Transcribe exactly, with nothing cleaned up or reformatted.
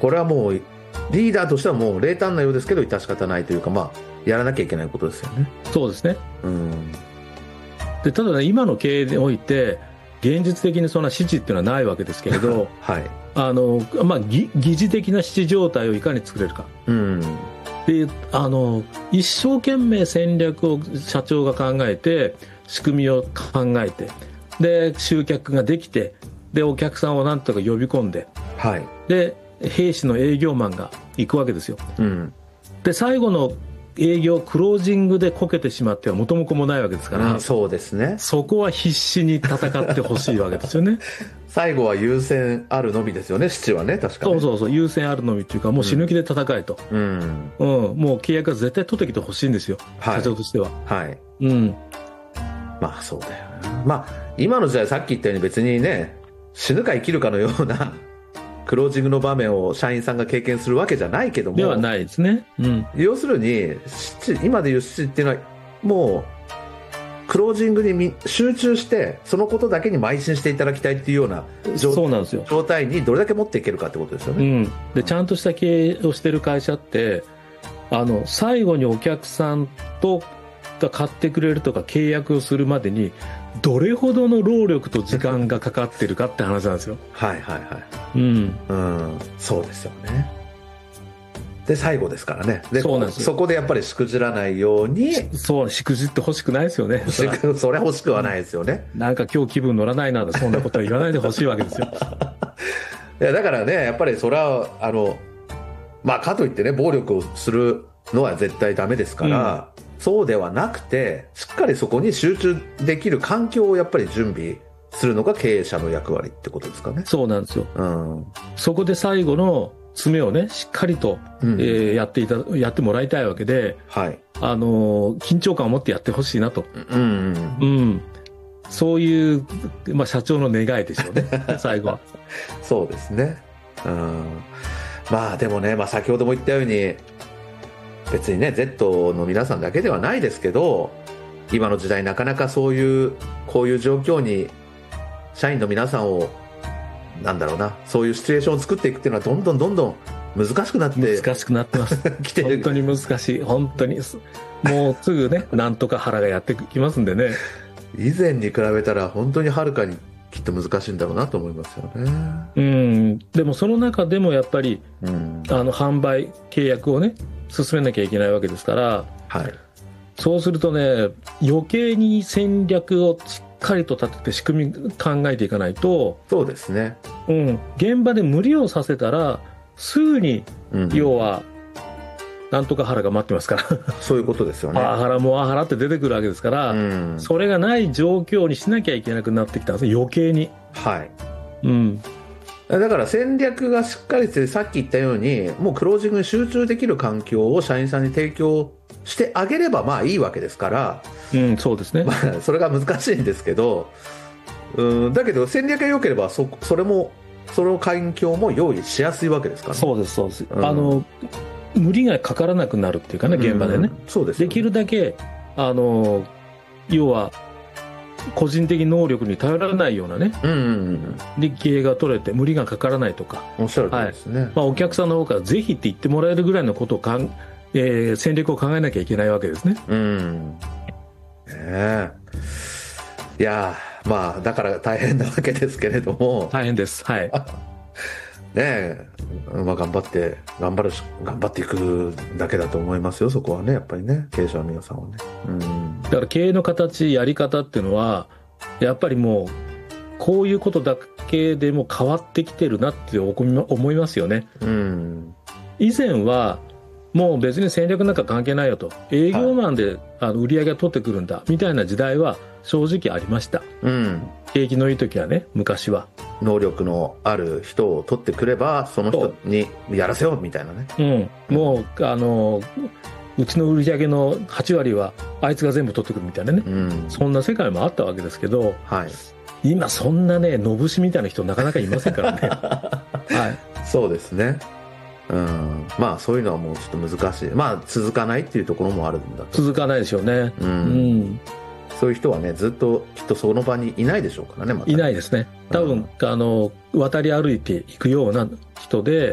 これはもうリーダーとしてはもう冷淡なようですけど致し方ないというか、まあやらなきゃいけないことですよね。 そうですね。 うん。 でただね、今の経営において現実的にそんな指示っていうのはないわけですけれど、 はい。 あのまあ、疑似的な指示状態をいかに作れるか。 うん。 であの一生懸命戦略を社長が考えて、仕組みを考えて、で集客ができて、でお客さんをなんとか呼び込んで、 はい。 で兵士の営業マンが行くわけですよ。 うん。 で最後の営業クロージングでこけてしまっては元も子もないわけですから、 うん、そうですね。 そこは必死に戦ってほしいわけですよね。 最後は優先あるのみですよね、父はね、確かに。 そうそうそう、優先あるのみっていうか、もう死ぬ気で戦えと、 うんうん、もう契約は絶対取ってきてほしいんですよ、 はい、 社長としては。 はい。 うん、 まあそうだよな。まあ今の時代、さっき言ったように別にね、死ぬか生きるかのようなクロージングの場面を社員さんが経験するわけじゃないけども、 ではないですね。うん、 要するに今でいう七っていうのはもうクロージングに集中してそのことだけに邁進していただきたいっていうようなそうなんですよ。 状態にどれだけ持っていけるかってことですよね。 うん、でちゃんとした経営をしてる会社ってあの最後にお客さんとが買ってくれるとか契約をするまでにどれほどの労力と時間がかかってるかって話なんですよ。 はいはいはい、 うんうん、そうですよね。で最後ですからね。でそうなんですよ。 そこでやっぱりしくじらないように。 そう、しくじって欲しくないですよね。 それは欲しくはないですよね。 なんか今日気分乗らないな、そんなことは言わないでほしいわけですよ。 いやだからね、やっぱりそれはあのまあかといってね、暴力をするのは絶対ダメですから、うん、そうではなくてしっかりそこに集中できる環境をやっぱり準備するのが経営者の役割ってことですかね。 そうなんですよ、 うん、そこで最後の詰めをねしっかりと、うんえー、やっていたやってもらいたいわけで、 はい、 あの緊張感を持ってやってほしいなと、 うんうんうん、 そういう、まあ、社長の願いでしょうね最後は。 そうですね、うん、まあでもね、まあ、先ほども言ったように別にね Z の皆さんだけではないですけど、今の時代なかなかそういうこういう状況に社員の皆さんをなんだろうな、そういうシチュエーションを作っていくっていうのはどんどんどんどん難しくなって難しくなってます来てる。 本当に難しい、本当にもうすぐねなんとか腹がやってきますんでね。 以前に比べたら本当にはるかにきっと難しいんだろうなと思いますよね。 うん、でもその中でもやっぱり、うん、あの販売契約をね進めなきゃいけないわけですから、 はい、 そうするとね余計に戦略をしっかりと立てて仕組み考えていかないと。 そうですね、 うん、現場で無理をさせたらすぐに、うん、要はなんとか腹が待ってますからそういうことですよね。 パワハラモワハラって出てくるわけですから、うん、それがない状況にしなきゃいけなくなってきたんです余計に。 はい、 うん、 だから戦略がしっかりしてさっき言ったようにもうクロージングに集中できる環境を社員さんに提供してあげればまあいいわけですから、 うん、そうですね、 まあ、それが難しいんですけど、うん、だけど戦略が良ければ そ, それもその環境も用意しやすいわけですから、ね、 そうですそうです、うん、あの無理がかからなくなるっていうかね現場でね、うん、 そうですよね、 できるだけあの要は個人的能力に頼らないようなね、うんうんうん、で経営が取れて無理がかからないとか、 おっしゃるとおりですね、 はい、まあ、お客さんの方からぜひって言ってもらえるぐらいのことをかん、えー、戦略を考えなきゃいけないわけですね。 うん、ね、いやまあだから大変なわけですけれども。 大変です、はいねえ、まあ、頑張って頑張るし頑張っていくだけだと思いますよ、そこはね、やっぱりね、経営者の皆さんはね、うん、 だから経営の形やり方っていうのはやっぱりもうこういうことだけでも変わってきてるなって思いますよね、うん、以前はもう別に戦略なんか関係ないよと、営業マンであの売り上げが取ってくるんだみたいな時代は正直ありました、うん、景気のいい時はね、昔は能力のある人を取ってくればその人にやらせようみたいなね、 うん、もうあのうちの売り上げのはち割はあいつが全部取ってくるみたいなね、うん、そんな世界もあったわけですけど、はい、今そんなねのぶしみたいな人なかなかいませんからね、 はい、そうですね、うん、まあそういうのはもうちょっと難しい、まあ続かないっていうところもあるんだと。 続かないでしょうね、うん、うん、 そういう人はねずっときっとその場にいないでしょうからね、またいないですね多分、うん、あの渡り歩いていくような人で